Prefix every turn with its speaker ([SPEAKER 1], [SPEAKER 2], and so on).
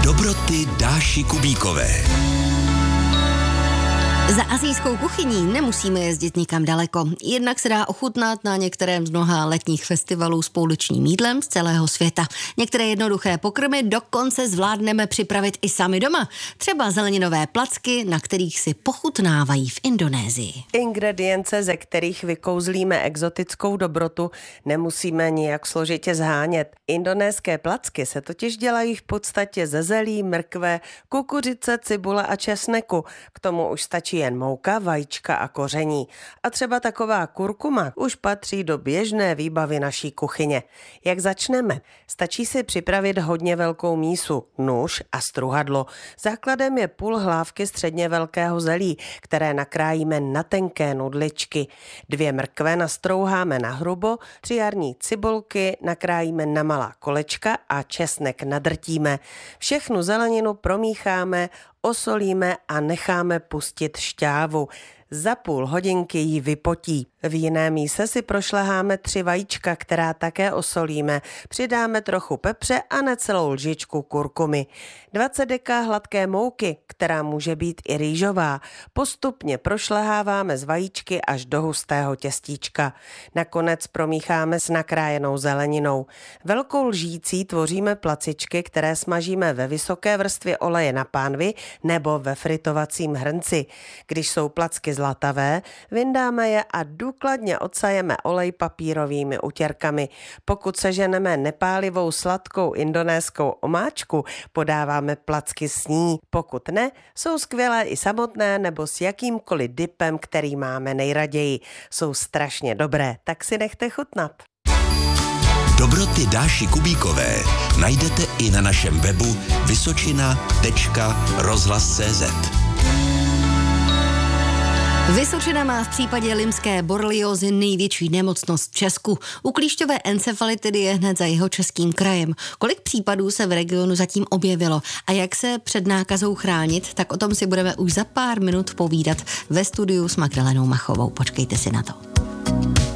[SPEAKER 1] Dobroty Dáši Kubíkové.
[SPEAKER 2] Za asijskou kuchyní nemusíme jezdit nikam daleko. Jednak se dá ochutnat na některém z mnoha letních festivalů s pouličním jídlem z celého světa. Některé jednoduché pokrmy dokonce zvládneme připravit i sami doma. Třeba zeleninové placky, na kterých si pochutnávají v Indonésii.
[SPEAKER 3] Ingredience, ze kterých vykouzlíme exotickou dobrotu, nemusíme nijak složitě zhánět. Indonéské placky se totiž dělají v podstatě ze zelí, mrkve, kukuřice, cibule a česneku. K tomu už stačí jen mouka, vajíčka a koření. A třeba taková kurkuma už patří do běžné výbavy naší kuchyně. Jak začneme? Stačí si připravit hodně velkou mísu, nůž a struhadlo. Základem je půl hlávky středně velkého zelí, které nakrájíme na tenké nudličky. 2 mrkve nastrouháme na hrubo, 3 jarní cibulky nakrájíme na malá kolečka a česnek nadrtíme. Všechnu zeleninu promícháme, osolíme a necháme pustit šťávu. Za půl hodinky ji vypotí. V jiné míse si prošleháme 3 vajíčka, která také osolíme. Přidáme trochu pepře a necelou lžičku kurkumy. 20 deka hladké mouky, která může být i rýžová. Postupně prošleháváme z vajíčky až do hustého těstíčka. Nakonec promícháme s nakrájenou zeleninou. Velkou lžící tvoříme placičky, které smažíme ve vysoké vrstvě oleje na pánvi nebo ve fritovacím hrnci. Když jsou placky zlatavé, vyndáme je a důkladně odsajeme olej papírovými utěrkami. Pokud seženeme nepálivou sladkou indonéskou omáčku, podáváme placky s ní. Pokud ne, jsou skvělé i samotné nebo s jakýmkoliv dipem, který máme nejraději. Jsou strašně dobré, tak si nechte chutnat.
[SPEAKER 1] Dobroty Dáši Kubíkové najdete i na našem webu vysočina.rozhlas.cz.
[SPEAKER 2] Vysočina má v případě limské boreliózy největší nemocnost v Česku. U klíšťové encefalitidy je hned za jeho českým krajem. Kolik případů se v regionu zatím objevilo a jak se před nákazou chránit, tak o tom si budeme už za pár minut povídat ve studiu s Magdalenou Machovou. Počkejte si na to.